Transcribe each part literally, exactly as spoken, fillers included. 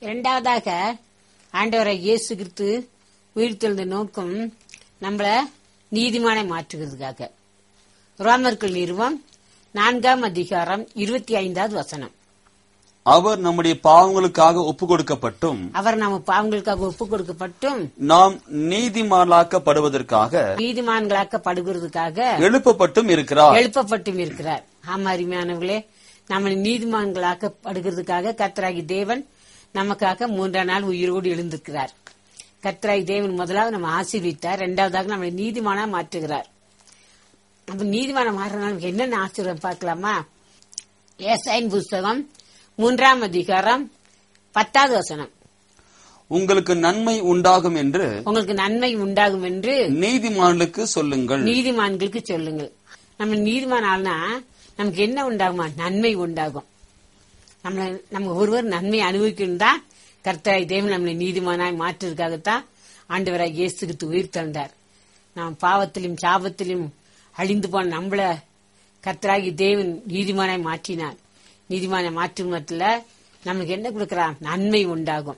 இரண்டாவதாக ஆண்டவரை இயேசு கிறிஸ்து உயிர்த்தெழுந்த நோக்கம் நம்மள நீதிமானை மாற்றுகிறதுக்காக. ரோமர்கள் நிறுவம் நான்காம் அதிகாரம் இருபத்தி ஐந்தாவது வசனம். அவர் நம்முடைய பாவங்களுக்காக ஒப்பு கொடுக்கப்பட்டும் அவர் நம்ம பாவங்களுக்காக ஒப்பு கொடுக்கப்பட்டும் நாம் நீதிமான்களாக்கப்படுவதற்காக நீதிமான்களாக்கப்படுகிறதுக்காக எழுப்பப்பட்டும் இருக்கிறார் எழுப்பப்பட்டும் இருக்கிறார். ஆமா, அருமையானவர்களே, நம்ம நீதிமான்களாக்கப்படுகிறதுக்காக கர்த்தராகி தேவன் நமக்காக மூன்றாம் நாள் உயிரோடு எழுந்திருக்கிறார். கர்த்தராகி தேவன் முதலாவது நம்ம ஆசீர்வித்தார், இரண்டாவதாக நம்மளை நீதிமானா மாற்றுகிறார். அப்ப நீதிமான மாறினால நமக்கு என்னென்ன ஆசீர்வாதம் பார்க்கலாமா? ஏசாயின் புஸ்தகம் மூன்றாம் அதிகாரம் பத்தாவது வசனம். உங்களுக்கு நன்மை உண்டாகும் என்று உங்களுக்கு நன்மை உண்டாகும் என்று நீதிமான்களுக்கு சொல்லுங்கள் நீதிமான்களுக்கு சொல்லுங்கள். நம்ம நீதிமான் ஆள்னா நமக்கு என்ன உண்டாகுமா? நன்மை உண்டாகும். நம்மள நம்ம ஒருவர் நன்மை அனுபவிக்கணும் தான் கர்த்தராய் தேவன் நம்மளை நீதிமானாய் மாற்றுவதற்காகத்தான் ஆண்டவராய் இயேசு கிறிஸ்து உயிர் தந்தார். நாம் பாவத்திலும் சாபத்திலும் அழிந்து போன நம்மள கர்த்தராகி தேவன் நீதிமானாய் மாற்றினார். நீதிமான மாற்றும் மத்தில நமக்கு என்ன கொடுக்கிறான்? நன்மை உண்டாகும்.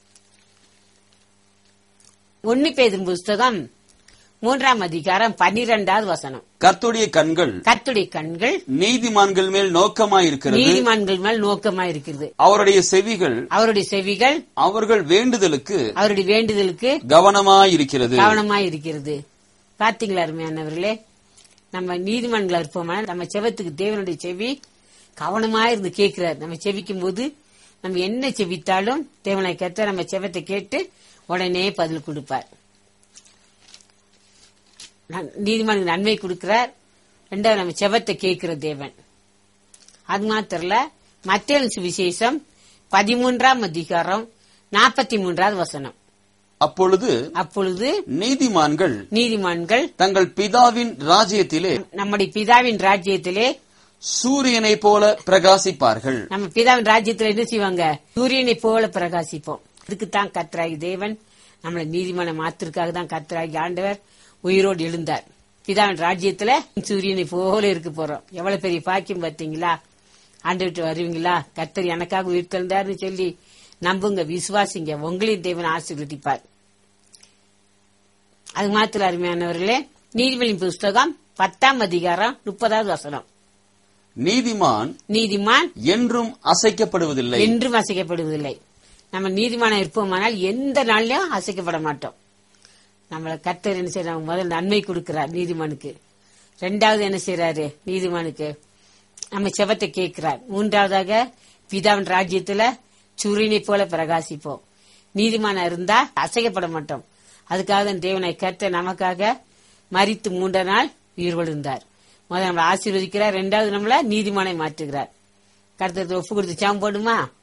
ஒன்னு பேதுரு புஸ்தகம் மூன்றாம் அதிகாரம் பன்னிரெண்டாவது வசனம். கர்த்தருடைய கண்கள் கர்த்தருடைய கண்கள் நீதிமான்கள் மேல் நோக்கமாயிருக்கிறது நீதிமான்கள் மேல் நோக்கமாயிருக்கிறது. அவருடைய செவிகள் அவருடைய செவிகள் அவர்கள் வேண்டுதலுக்கு அவருடைய வேண்டுதலுக்கு கவனமாயிருக்கிறது கவனமாயிருக்கிறது. பாத்தீங்களா அருமையானவர்களே, நம்ம நீதிமான்களா இருப்போமா? நம்ம செவத்துக்கு தேவனுடைய செவி கவனமா இருந்து கேட்கிறார். நம்ம செவிக்கும் போது நம்ம என்ன செவித்தாலும் தேவனை கேட்ட நம்ம செவத்தை கேட்டு உடனே பதில் கொடுப்பார். நீதிமன்ற நன்மை கொடுக்கிறார். ரெண்டாவது நம்ம செவத்தை கேட்கிற தேவன். அது மாத்திரல, மத்தேயு சுவிசேஷம் பதிமூன்றாம் அதிகாரம் நாற்பத்தி மூன்றாவது வசனம். அப்பொழுது அப்பொழுது நீதிமான்கள் நீதிமான்கள் தங்கள் பிதாவின் ராஜ்யத்திலே நம்முடைய பிதாவின் ராஜ்யத்திலே சூரியனை போல பிரகாசிப்பார்கள். நம்ம பிதாவின் ராஜ்யத்துல என்ன செய்வாங்க? சூரியனை போல பிரகாசிப்போம். இதுக்குத்தான் கர்த்தராகி தேவன் நம்மளை நீதிமான மாத்திற்காக தான் கர்த்தராகி ஆண்டவர் உயிரோடு எழுந்தார். பிதாவின் ராஜ்யத்துல சூரியனை போல இருக்க போறோம். எவ்வளவு பெரிய பாக்கியம் பார்த்தீங்களா? ஆண்டவர்கிட்ட வருவீங்களா? கர்த்தர் எனக்காக உயிர் தந்தார்னு சொல்லி நம்புங்க, விசுவாசிங்க, உங்களையும் தேவன் ஆசீர்வதிப்பார். அது மாத்திர அருமையானவர்களே, நீதிமொழியின் புஸ்தகம் பத்தாம் அதிகாரம் முப்பதாவது வசனம். நீதிமான் நீதிமான் என்றும் அசைக்கப்படுவதில்லை என்றும் அசைக்கப்படுவதில்லை. நம்ம நீதிமான இருப்போமானால் எந்த நாள்லயும் அசைக்கப்பட மாட்டோம். நம்மள கர்த்தர் என்ன செய்யறாங்க? முதல் நன்மை கொடுக்கிறார் நீதிமானுக்கு. ரெண்டாவது என்ன செய்யறாரு? நீதிமானுக்கு நம்ம செவத்தை கேட்கிறார். மூன்றாவதாக பிதாவின் ராஜ்யத்துல சூரியனை போல பிரகாசிப்போம். நீதிமான இருந்தா அசைக்கப்பட மாட்டோம். அதுக்காக தேவனை கர்த்தர் நமக்காக மரித்து மூன்ற நாள் உயிர் விழுந்தார். முதல் நம்மளை ஆசீர்வதிக்கிறார். ரெண்டாவது நம்மள நீதிமானை மாற்றுகிறார். கர்த்தர் ஒப்பு கொடுத்து சாம் போடுமா?